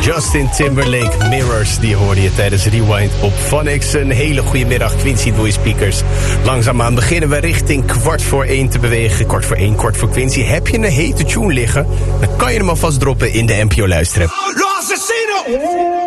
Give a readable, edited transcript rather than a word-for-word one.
Justin Timberlake, Mirrors, die hoorde je tijdens Rewind op Phonics. Een hele goede middag, Quincy Doei Speakers. Langzaamaan beginnen we richting 1:15 te bewegen. 1:15, kort voor Quincy. Heb je een hete tune liggen? Dan kan je hem alvast droppen in de NPO Luisterapp.